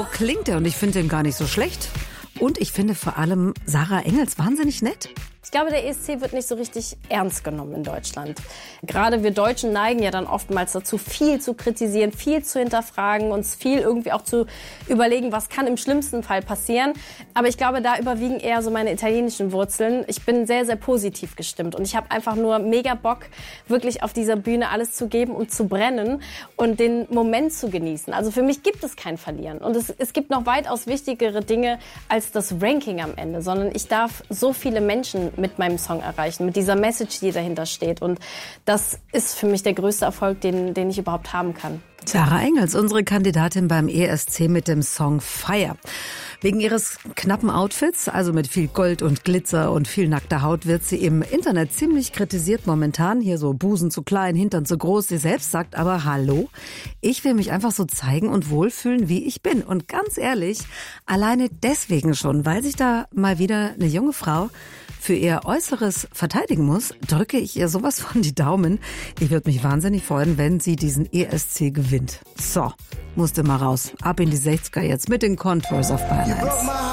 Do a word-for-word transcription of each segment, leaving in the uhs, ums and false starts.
so klingt er und ich finde ihn gar nicht so schlecht. Und ich finde vor allem Sarah Engels wahnsinnig nett. Ich glaube, der E S C wird nicht so richtig ernst genommen in Deutschland. Gerade wir Deutschen neigen ja dann oftmals dazu, viel zu kritisieren, viel zu hinterfragen, uns viel irgendwie auch zu überlegen, was kann im schlimmsten Fall passieren. Aber ich glaube, da überwiegen eher so meine italienischen Wurzeln. Ich bin sehr, sehr positiv gestimmt und ich habe einfach nur mega Bock, wirklich auf dieser Bühne alles zu geben und zu brennen und den Moment zu genießen. Also für mich gibt es kein Verlieren und es, es gibt noch weitaus wichtigere Dinge als das Ranking am Ende, sondern ich darf so viele Menschen mit meinem Song erreichen, mit dieser Message, die dahinter steht. Und das ist für mich der größte Erfolg, den, den ich überhaupt haben kann. Sarah Engels, unsere Kandidatin beim E S C mit dem Song Fire. Wegen ihres knappen Outfits, also mit viel Gold und Glitzer und viel nackter Haut, wird sie im Internet ziemlich kritisiert momentan. Hier so Busen zu klein, Hintern zu groß. Sie selbst sagt aber, hallo, ich will mich einfach so zeigen und wohlfühlen, wie ich bin. Und ganz ehrlich, alleine deswegen schon, weil sich da mal wieder eine junge Frau für ihr Äußeres verteidigen muss, drücke ich ihr sowas von die Daumen. Ich würde mich wahnsinnig freuen, wenn sie diesen E S C gewinnt. So, musste mal raus. Ab in die sechziger jetzt mit den Contours auf Bayern eins.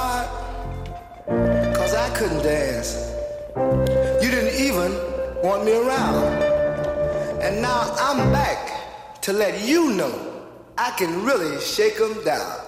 Cause I couldn't dance. You didn't even want me around. And now I'm back to let you know I can really shake 'em down.